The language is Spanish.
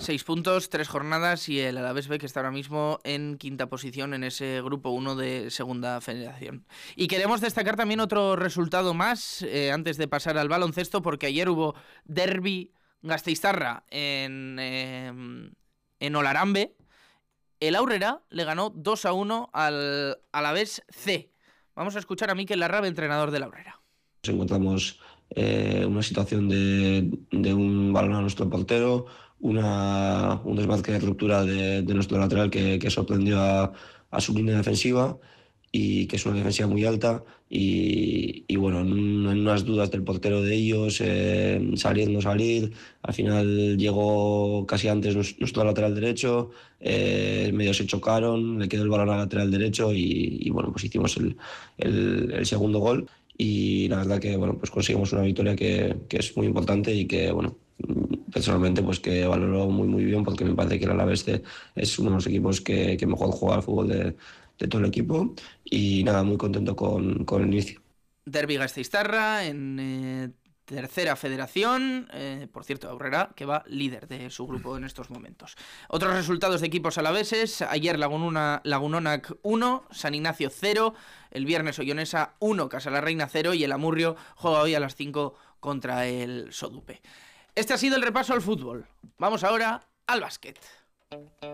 6 puntos, 3 jornadas y el Alavés B, que está ahora mismo en quinta posición en ese grupo 1 de segunda federación. Y queremos destacar también otro resultado más antes de pasar al baloncesto, porque ayer hubo derbi Gasteiztarra en Olarambe. El Aurrera le ganó 2-1 al Alavés C. Vamos a escuchar a Mikel Larrabe, entrenador del Aurrera. Nos encontramos una situación de un balón a nuestro portero, un desmarque de ruptura de nuestro lateral que sorprendió a su línea defensiva, y que es una defensiva muy alta, y bueno, en unas dudas del portero de ellos, salir, al final llegó casi antes nuestro lateral derecho, medio se chocaron, le quedó el balón al lateral derecho y bueno, pues hicimos el segundo gol. Y la verdad que bueno, pues conseguimos una victoria que es muy importante y que bueno, personalmente pues que valoro muy bien, porque me parece que el Alavés es uno de los equipos que mejor juega al fútbol de todo el equipo, y nada, muy contento con el inicio. Derbi Gasteiztarra en tercera federación, por cierto, Aurrera, que va líder de su grupo en estos momentos. Otros resultados de equipos alaveses: ayer Lagunonac 1, San Ignacio 0, el viernes Ollonesa 1, Casalarreina 0, y el Amurrio juega hoy a las 5 contra el Sodupe. Este ha sido el repaso al fútbol. Vamos ahora al básquet.